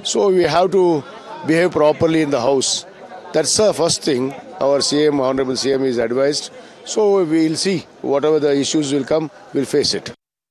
So we have to behave properly in the house. That's the first thing our CM, Honorable CM is advised. So we will see whatever the issues will come, we'll face it.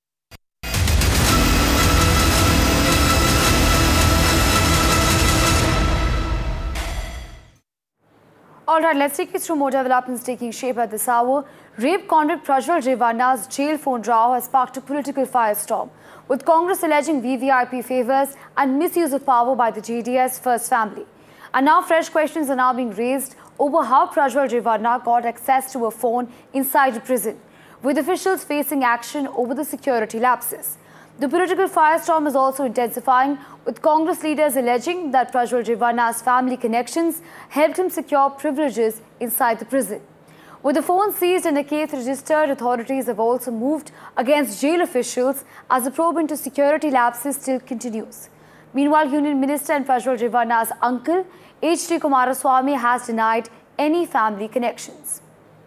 Alright, let's take you through more developments taking shape at this hour. Rape convict Prajwal Revana's jail phone row has sparked a political firestorm, with Congress alleging VVIP favours and misuse of power by the JDS First family. And now fresh questions are now being raised over how Prajwal Revana got access to a phone inside a prison, with officials facing action over the security lapses. The political firestorm is also intensifying, with Congress leaders alleging that Prajwal Revana's family connections helped him secure privileges inside the prison. With the phone seized and a case registered, authorities have also moved against jail officials as the probe into security lapses still continues. Meanwhile, Union Minister and Prajwal Revana's uncle, H.D. Kumaraswamy, has denied any family connections.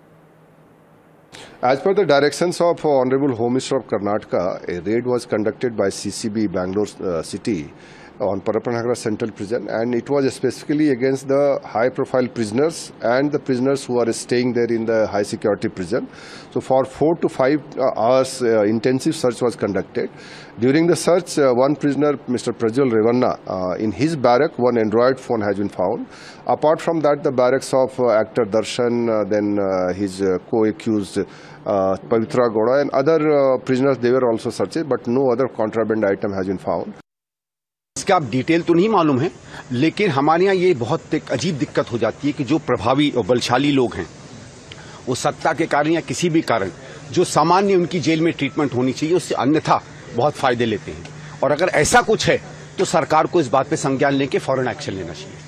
As per the directions of Honorable Home Minister of Karnataka, a raid was conducted by CCB Bangalore City on Parapanagara Central Prison, and it was specifically against the high-profile prisoners and the prisoners who are staying there in the high-security prison. So for 4 to 5 hours, intensive search was conducted. During the search, one prisoner, Mr. Prajwal Revana, in his barrack, one Android phone has been found. Apart from that, the barracks of actor Darshan, then his co-accused Pavitra Gowda and other prisoners, they were also searched, but no other contraband item has been found. इसका आप detail तो नहीं मालूम है, लेकिन हमारे यहाँ ये बहुत एक अजीब दिक्कत हो जाती है कि जो प्रभावी और बलशाली लोग हैं, वो सत्ता के कारण या किसी भी कारण जो सामान्य उनकी जेल में ट्रीटमेंट होनी चाहिए उससे अन्यथा बहुत फायदे लेते हैं, और अगर ऐसा कुछ है तो सरकार को इस बात पे संज्ञान लेके फौरन एक्शन लेना चाहिए.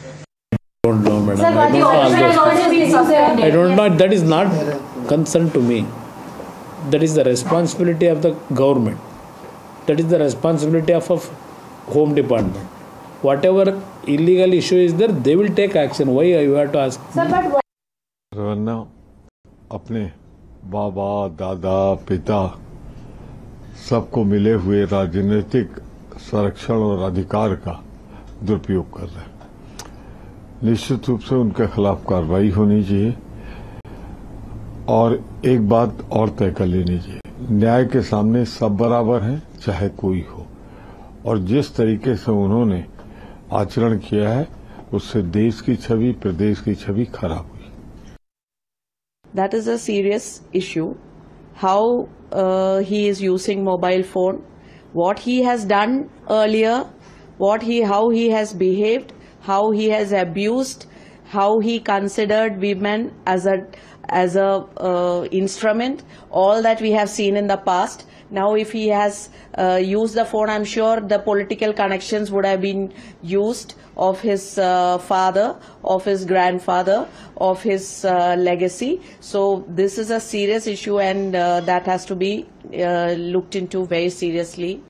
I don't know. That is not concern to me. That is the responsibility of the government. That is the responsibility of Home Department. Whatever illegal issue is there, they will take action. Why you have to ask? Revanna अपने बाबा, दादा, पिता सबको मिले हुए राजनीतिक संरक्षण और अधिकार का दुरुपयोग कर रहे हैं. निश्चित रूप से उनके खिलाफ कार्रवाई होनी चाहिए, और एक बात और तय कर लेनी चाहिए, न्याय के सामने सब बराबर हैं, चाहे कोई हो, और जिस तरीके से उन्होंने आचरण किया है उससे देश की छवि, प्रदेश की छवि खराब हुई. That is a serious issue. How he is using mobile phone, what he has done earlier, how he has behaved, how he has abused, how he considered women as a instrument, all that we have seen in the past. Now if he has used the phone, I'm sure the political connections would have been used of his father, of his grandfather, of his legacy. So this is a serious issue, and that has to be looked into very seriously.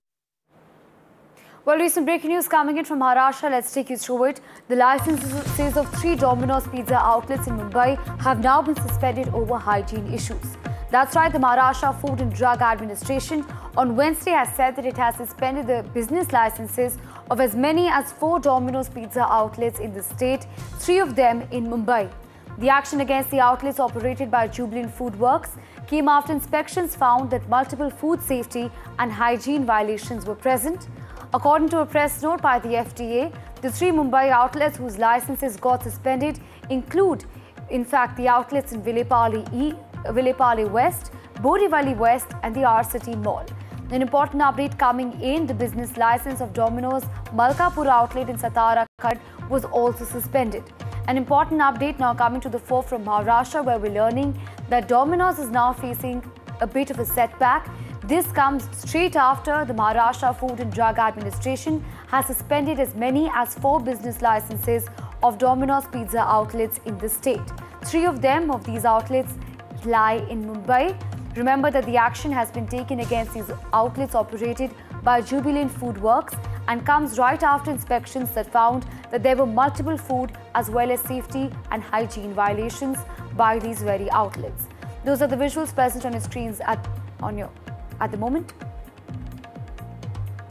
Well, recent breaking news coming in from Maharashtra. Let's take you through it. The licenses of 3 Domino's Pizza outlets in Mumbai have now been suspended over hygiene issues. That's right, the Maharashtra Food and Drug Administration on Wednesday has said that it has suspended the business licenses of as many as 4 Domino's Pizza outlets in the state, 3 of them in Mumbai. The action against the outlets operated by Jubilant Food Works came after inspections found that multiple food safety and hygiene violations were present. According to a press note by the FDA, the 3 Mumbai outlets whose licenses got suspended include, in fact, the outlets in Vilepalli West, Borivali West and the R-City Mall. An important update coming in, the business license of Domino's Malkapur outlet in Satara was also suspended. An important update now coming to the fore from Maharashtra, where we're learning that Domino's is now facing a bit of a setback. This comes straight after the Maharashtra Food and Drug Administration has suspended as many as 4 business licenses of Domino's Pizza outlets in the state. 3 of these outlets lie in Mumbai. Remember that the action has been taken against these outlets operated by Jubilant Food Works and comes right after inspections that found that there were multiple food as well as safety and hygiene violations by these very outlets. Those are the visuals present on your screens at the moment.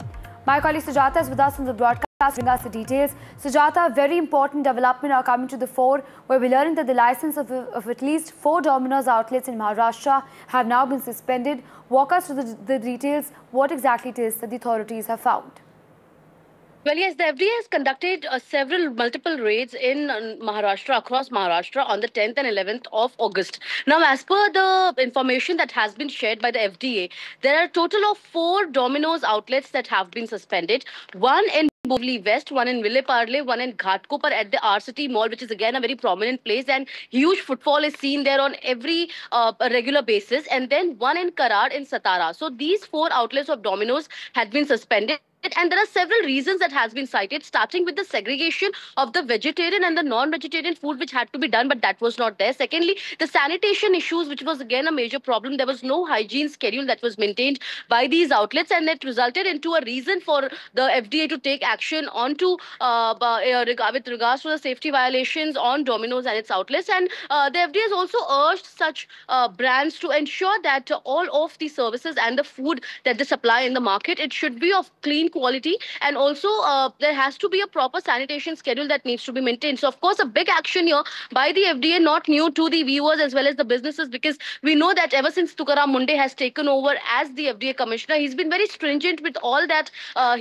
My colleague Sujata is with us from the broadcast, bring us the details. Sujata, very important development are coming to the fore, where we're learning that the license of at least 4 Domino's outlets in Maharashtra have now been suspended. Walk us through the details, what exactly it is that the authorities have found. Well, yes, the FDA has conducted multiple raids in Maharashtra, across Maharashtra on the 10th and 11th of August. Now, as per the information that has been shared by the FDA, there are a total of 4 Domino's outlets that have been suspended. One in Borivali West, one in Ville Parle, one in Ghatkopar at the R-City Mall, which is again a very prominent place, and huge footfall is seen there on every regular basis. And then one in Karad in Satara. So these 4 outlets of Domino's had been suspended. And there are several reasons that has been cited, starting with the segregation of the vegetarian and the non-vegetarian food, which had to be done, but that was not there. Secondly, the sanitation issues, which was again a major problem. There was no hygiene schedule that was maintained by these outlets, and that resulted into a reason for the FDA to take action onto with regards to the safety violations on Domino's and its outlets. And the FDA has also urged such brands to ensure that all of the services and the food that they supply in the market, it should be of clean quality, and also there has to be a proper sanitation schedule that needs to be maintained. So of course a big action here by the FDA, not new to the viewers as well as the businesses, because we know that ever since Tukaram Munde has taken over as the FDA commissioner, he's been very stringent with all that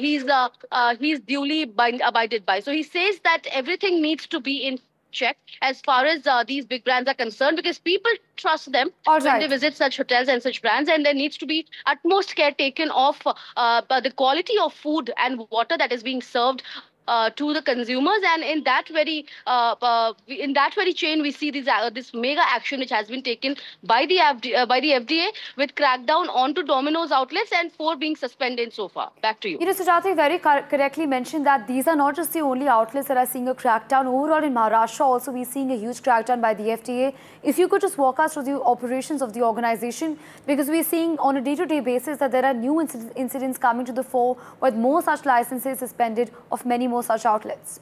he's duly abided by. So he says that everything needs to be in check as far as these big brands are concerned, because people trust them when they visit such hotels and such brands, and there needs to be utmost care taken of the quality of food and water that is being served to the consumers. And in that very chain, we see this mega action which has been taken by the FDA with crackdown onto Domino's outlets, and 4 being suspended so far. Back to you. You know, Sujata, very correctly mentioned that these are not just the only outlets that are seeing a crackdown. Overall in Maharashtra also we're seeing a huge crackdown by the FDA. If you could just walk us through the operations of the organization, because we're seeing on a day-to-day basis that there are new incidents coming to the fore with more such licenses suspended of many more such outlets.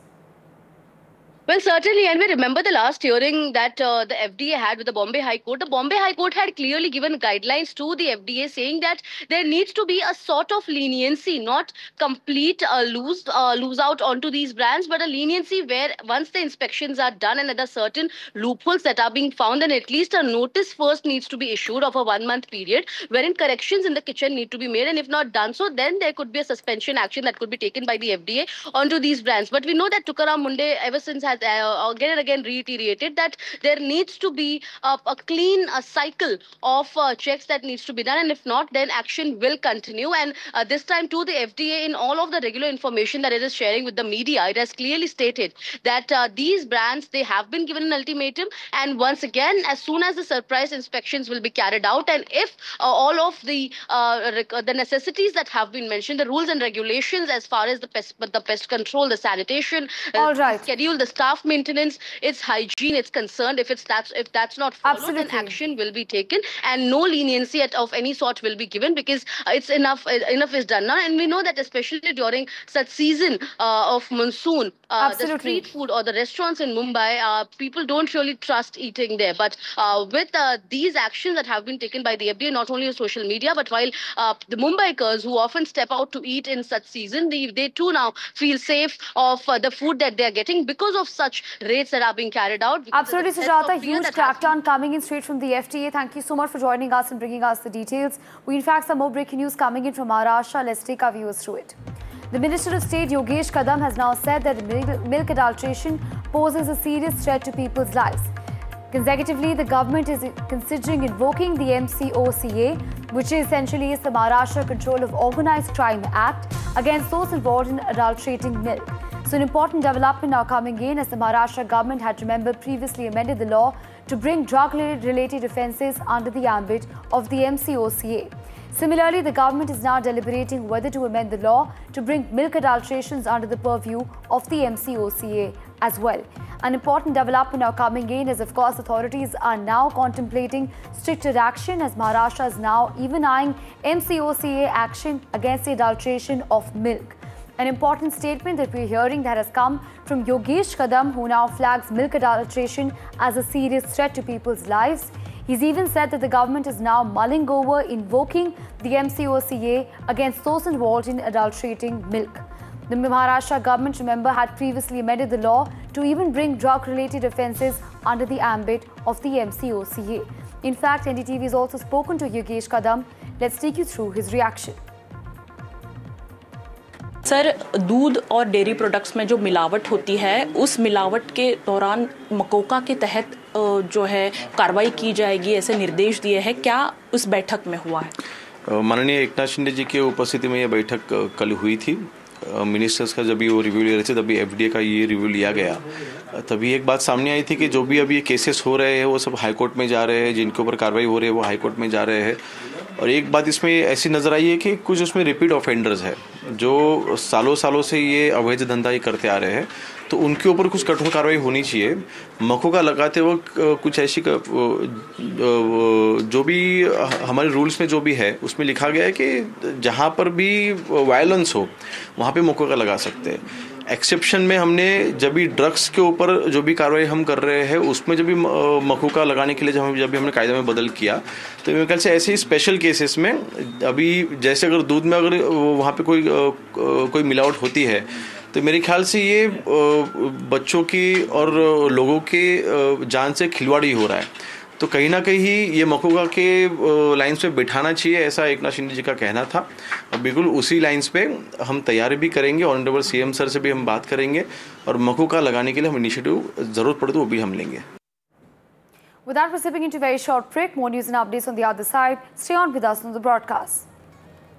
Well, certainly, and we remember the last hearing that the FDA had with the Bombay High Court. The Bombay High Court had clearly given guidelines to the FDA saying that there needs to be a sort of leniency, not complete lose out onto these brands, but a leniency where once the inspections are done and there are certain loopholes that are being found, then at least a notice first needs to be issued of a 1-month period wherein corrections in the kitchen need to be made, and if not done so, then there could be a suspension action that could be taken by the FDA onto these brands. But we know that Tukaram Munde ever since has again and again reiterated that there needs to be a clean cycle of checks that needs to be done, and if not, then action will continue. And this time too, the FDA, in all of the regular information that it is sharing with the media, it has clearly stated that these brands, they have been given an ultimatum, and once again, as soon as the surprise inspections will be carried out, and if all of the necessities that have been mentioned, the rules and regulations as far as the pest control, the sanitation, schedule, the staff maintenance, its hygiene, it's concerned, if that's not followed, then action will be taken, and no leniency of any sort will be given, because it's enough is done now. And we know that especially during such season of monsoon, the street food or the restaurants in Mumbai, people don't really trust eating there. But with these actions that have been taken by the FDA, not only on social media, but while the Mumbaikars who often step out to eat in such season, they too now feel safe of the food that they are getting because of such raids that are being carried out. Absolutely, Sujata. Huge crackdown coming in straight from the FDA. Thank you so much for joining us and bringing us the details. We in fact some more breaking news coming in from Maharashtra. Let's take our viewers through it. The Minister of State Yogesh Kadam has now said that milk adulteration poses a serious threat to people's lives. Consecutively, the government is considering invoking the MCOCA, which essentially is the Maharashtra Control of Organised Crime Act, against those involved in adulterating milk. So an important development now coming in, as the Maharashtra government had, remember, previously amended the law to bring drug-related offences under the ambit of the MCOCA. Similarly, the government is now deliberating whether to amend the law to bring milk adulterations under the purview of the MCOCA as well. An important development now coming in is, of course, authorities are now contemplating stricter action, as Maharashtra is now even eyeing MCOCA action against the adulteration of milk. An important statement that we're hearing that has come from Yogesh Kadam, who now flags milk adulteration as a serious threat to people's lives. He's even said that the government is now mulling over invoking the MCOCA against those involved in adulterating milk. The Maharashtra government, remember, had previously amended the law to even bring drug-related offences under the ambit of the MCOCA. In fact, NDTV has also spoken to Yogesh Kadam. Let's take you through his reaction. Sir, दूध और dairy products में जो मिलावट होती है, उस मिलावट के दौरान मकोका के तहत जो है कार्रवाई की जाएगी, ऐसे निर्देश दिए हैं। क्या उस बैठक में हुआ है? माननीय एकनाथ शिंदे जी की उपस्थिति में यह बैठक कल हुई थी। मिनिस्टर्स का जब भी वो रिव्यू ले रहे थे, तभी एफडीए का ये रिव्यू लिया गया। तभी एक बात सामने आई थी कि जो भी अभी ये केसेस हो रहे हैं वो सब हाई कोर्ट में जा रहे हैं, जिनके ऊपर कार्रवाई हो रही है वो हाई कोर्ट में जा रहे हैं। और एक बात इसमें ऐसी नज़र आई है कि कुछ उसमें रिपीट ऑफेंडर्स है जो सालों से ये अवैध धंधा ये करते आ रहे हैं, तो उनके ऊपर कुछ कठोर कार्रवाई होनी चाहिए। मकोका लगाते वक्त कुछ ऐसी जो भी हमारे रूल्स में जो भी है उसमें लिखा गया है कि जहाँ पर भी वायलेंस हो वहाँ पे मकोका लगा सकते हैं। एक्सेप्शन में हमने जब भी ड्रग्स के ऊपर जो भी कार्रवाई हम कर रहे हैं उसमें जब भी मकोका लगाने के लिए जब भी हमने कायदे में बदल किया, तो मेरे ख्याल से ऐसे ही स्पेशल केसेस में अभी जैसे अगर दूध में अगर वहाँ पे कोई मिलावट होती है, तो मेरे ख्याल से ये बच्चों की और लोगों के जान से खिलवाड़ी हो रहा है। तो कहीं ना कहीं ये मकोका के लाइन्स पे बिठाना चाहिए, ऐसा एकनाथ शिंदे जी का कहना था। और बिल्कुल उसी लाइन्स पे हम तैयारी भी करेंगे। ऑनरेबल सीएम सर से भी हम बात करेंगे और मकोका लगाने के लिए हम इनिशिएटिव जरूरत पड़े तो वो भी हम लेंगे। With that, we're slipping into a very short break. More news and updates on the other side. Stay on with us on the broadcast.